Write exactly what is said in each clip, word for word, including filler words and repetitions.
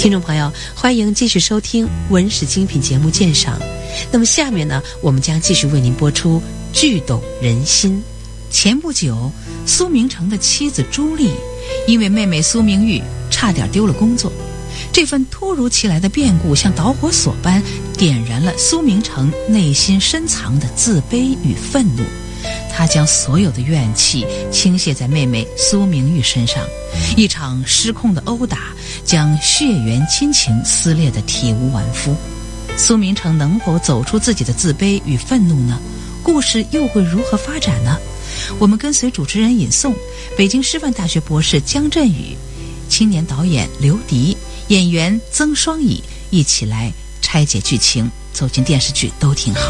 听众朋友，欢迎继续收听文史精品节目鉴赏。那么下面呢，我们将继续为您播出剧懂人心。前不久，苏明成的妻子朱莉因为妹妹苏明玉差点丢了工作，这份突如其来的变故像导火索般点燃了苏明成内心深藏的自卑与愤怒。他将所有的怨气倾泻在妹妹苏明玉身上，一场失控的殴打将血缘亲情撕裂得体无完肤。苏明成能否走出自己的自卑与愤怒呢？故事又会如何发展呢？我们跟随主持人尹颂，北京师范大学博士姜振宇，青年导演刘迪，演员曾双乙，一起来拆解剧情，走进电视剧都挺好。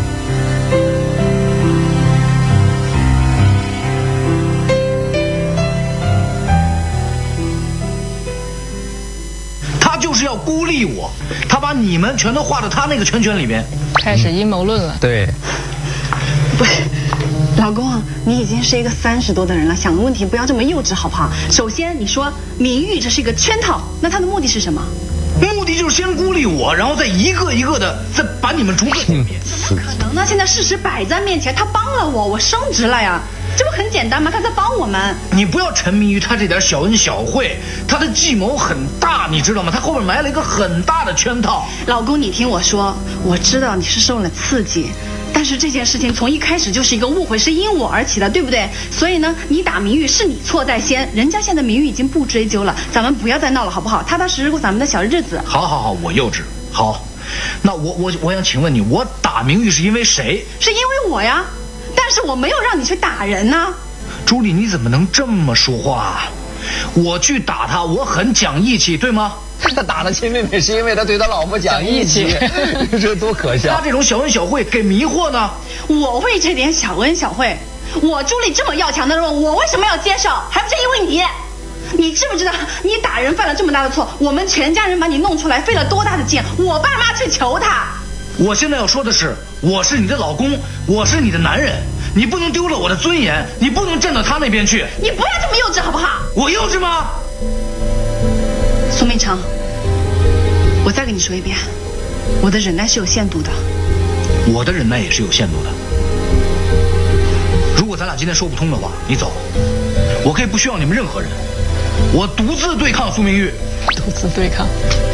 就是要孤立我，他把你们全都划到他那个圈圈里面， 开始阴谋论了。 对， 不是，老公啊，你已经是一个三十多的人了，想的问题不要这么幼稚好不好？首先你说明玉这是一个圈套，那他的目的是什么？ 目的就是先孤立我，然后再一个一个的再把你们逐个歼灭。 怎么可能呢？现在事实摆在面前，他帮了我，我升职了呀。这不很简单吗？他在帮我们。 你不要沉迷于他这点小恩小惠，他的计谋很大，你知道吗？他后面埋了一个很大的圈套。 老公，你听我说，我知道你是受了刺激，但是这件事情从一开始就是一个误会，是因我而起的，对不对？所以呢，你打明玉是你错在先，人家现在明玉已经不追究了，咱们不要再闹了，好不好？踏踏实实过咱们的小日子。 好好好，我幼稚。好，那我我我想请问你，我打明玉是因为谁？ 是因为我呀。但是我没有让你去打人呢、啊， 朱莉，你怎么能这么说话？我去打他，我很讲义气，对吗？ 他打了亲妹妹是因为他对他老婆讲义气，这多可笑！ 他这种小恩小惠给迷惑呢？ 我为这点小恩小惠，我朱莉这么要强的人，我为什么要接受？还不是因为你？你知不知道，你打人犯了这么大的错，我们全家人把你弄出来，费了多大的劲？我爸妈去求他。 我现在要说的是，我是你的老公，我是你的男人，你不能丢了我的尊严，你不能站到他那边去。 你不要这么幼稚好不好？ 我幼稚吗？ 苏明成，我再跟你说一遍，我的忍耐是有限度的。 我的忍耐也是有限度的。如果咱俩今天说不通的话，你走，我可以不需要你们任何人，我独自对抗苏明玉。 独自对抗。